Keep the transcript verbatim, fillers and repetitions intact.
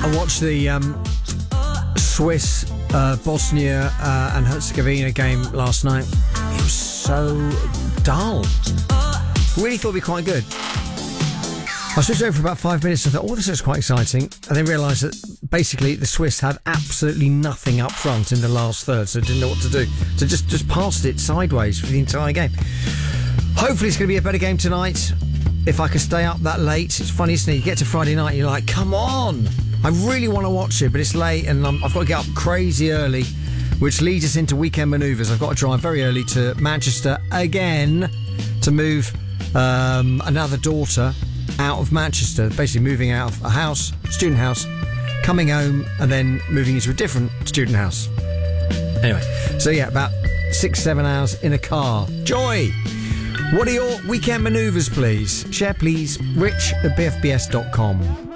I watched the um, Swiss uh, Bosnia uh, and Herzegovina game last night. It was so dull. Really thought it'd be quite good. I switched over for about five minutes and thought, oh, this is quite exciting. And then realised that basically the Swiss had absolutely nothing up front in the last third, so didn't know what to do. So just, just passed it sideways for the entire game. Hopefully it's going to be a better game tonight. If I can stay up that late. It's funny, isn't it? You get to Friday night and you're like, come on! I really want to watch it, but it's late and I'm, I've got to get up crazy early, which leads us into weekend manoeuvres. I've got to drive very early to Manchester again to move um, another daughter out of Manchester, basically moving out of a house, student house, coming home and then moving into a different student house. Anyway, so yeah, about six, seven hours in a car. Joy! What are your weekend manoeuvres, please? Share, please. Rich at b f b s dot com.